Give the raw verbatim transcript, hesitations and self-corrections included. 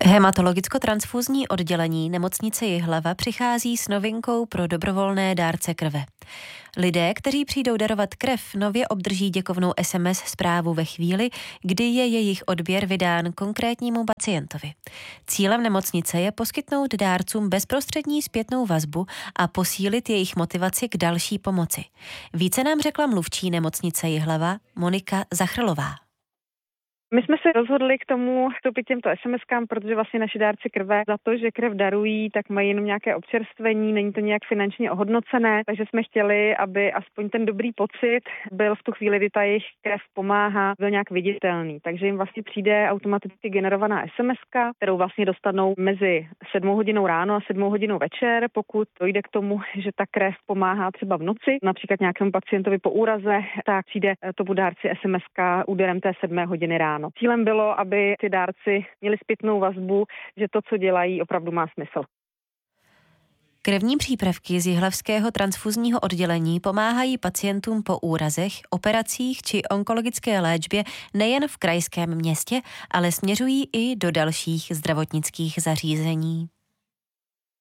Hematologicko-transfuzní oddělení nemocnice Jihlava přichází s novinkou pro dobrovolné dárce krve. Lidé, kteří přijdou darovat krev, nově obdrží děkovnou es em es zprávu ve chvíli, kdy je jejich odběr vydán konkrétnímu pacientovi. Cílem nemocnice je poskytnout dárcům bezprostřední zpětnou vazbu a posílit jejich motivaci k další pomoci. Více nám řekla mluvčí nemocnice Jihlava Monika Zachrlová. My jsme se rozhodli k tomu vstoupit těmto es em eskám, protože vlastně naši dárci krve za to, že krev darují, tak mají jenom nějaké občerstvení, není to nějak finančně ohodnocené, takže jsme chtěli, aby aspoň ten dobrý pocit byl v tu chvíli, kdy ta jejich krev pomáhá, byl nějak viditelný. Takže jim vlastně přijde automaticky generovaná es em eska, kterou vlastně dostanou mezi sedmou hodinou ráno a sedmou hodinou večer, pokud dojde k tomu, že ta krev pomáhá třeba v noci, například nějakému pacientovi po úraze, tak přijde tomu dárci es em eska úderem té sedmé hodiny ráno. Cílem bylo, aby ty dárci měli zpětnou vazbu, že to, co dělají, opravdu má smysl. Krevní přípravky z jihlavského transfuzního oddělení pomáhají pacientům po úrazech, operacích či onkologické léčbě nejen v krajském městě, ale směřují i do dalších zdravotnických zařízení.